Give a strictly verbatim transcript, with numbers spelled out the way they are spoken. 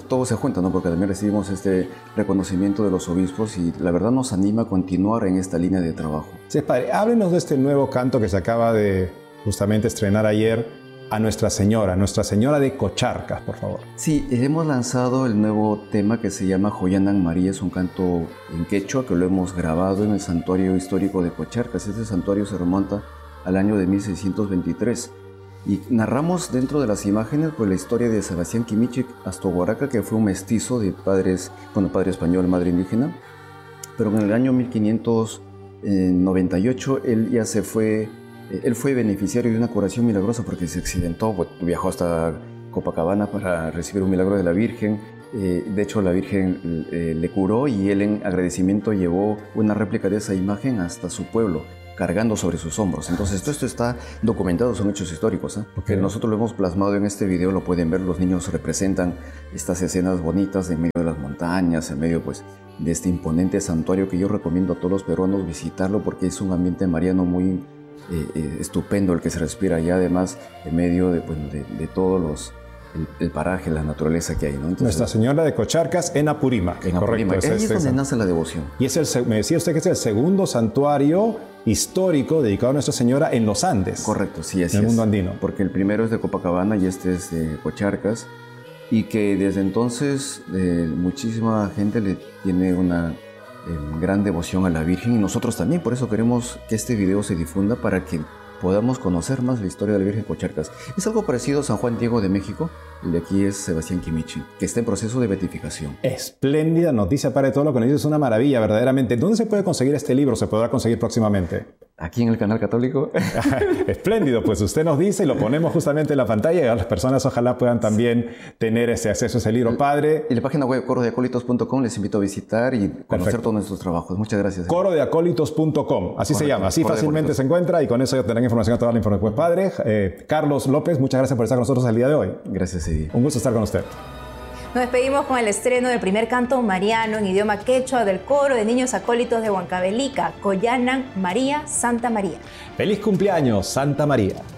todo se junta, ¿no? Porque también recibimos este reconocimiento de los obispos y la verdad nos anima a continuar en esta línea de trabajo. Sí, padre, háblenos de este nuevo canto que se acaba de justamente estrenar ayer, a Nuestra Señora, Nuestra Señora de Cocharcas, por favor. Sí, hemos lanzado el nuevo tema que se llama Joyanan María, es un canto en quechua que lo hemos grabado en el santuario histórico de Cocharcas. Este santuario se remonta al año de mil seiscientos veintitrés. Y narramos dentro de las imágenes pues, la historia de Sebastián Quimichi Astoguaraca, que fue un mestizo de padres, bueno, padre español, madre indígena, pero en el año mil quinientos noventa y ocho él ya se fue, él fue beneficiario de una curación milagrosa porque se accidentó, viajó hasta Copacabana para recibir un milagro de la Virgen. Eh, de hecho, la Virgen eh, le curó y él en agradecimiento llevó una réplica de esa imagen hasta su pueblo, cargando sobre sus hombros. Entonces, todo esto está documentado, son hechos históricos. ¿eh? Okay. Nosotros lo hemos plasmado en este video, lo pueden ver, los niños representan estas escenas bonitas en medio de las montañas, en medio pues, de este imponente santuario que yo recomiendo a todos los peruanos visitarlo porque es un ambiente mariano muy eh, eh, estupendo el que se respira allá, además en medio de, bueno, de, de todos los... El, el paraje, la naturaleza que hay, ¿no? Entonces, Nuestra Señora de Cocharcas en Apurímac. En Apurímac. Ahí es donde nace la devoción. Y es el, me decía usted que es el segundo santuario histórico dedicado a Nuestra Señora en los Andes. Correcto, sí, así en el es. mundo andino. Porque el primero es de Copacabana y este es de Cocharcas. Y que desde entonces eh, muchísima gente le tiene una eh, gran devoción a la Virgen. Y nosotros también, por eso queremos que este video se difunda para que podamos conocer más la historia de la Virgen Cocharcas. Es algo parecido a San Juan Diego de México, el de aquí es Sebastián Quimichi, que está en proceso de beatificación. Espléndida noticia, padre, todo lo que nos dice es una maravilla, verdaderamente. ¿Dónde se puede conseguir este libro? ¿Se podrá conseguir próximamente? Aquí en el canal católico. Espléndido, pues usted nos dice y lo ponemos justamente en la pantalla y las personas ojalá puedan también tener ese acceso a ese libro, padre. Y la página web coro de acólitos punto com les invito a visitar y conocer Perfecto. Todos nuestros trabajos. Muchas gracias. coro de acólitos punto com, así Correcto. Se llama, así Coro fácilmente se encuentra y con eso tendrán información a toda la información. Pues padre, eh, Carlos López, muchas gracias por estar con nosotros el día de hoy. Gracias, Eddie. Un gusto estar con usted. Nos despedimos con el estreno del primer canto mariano en idioma quechua del coro de niños acólitos de Huancavelica, Joyanan María, Santa María. ¡Feliz cumpleaños, Santa María!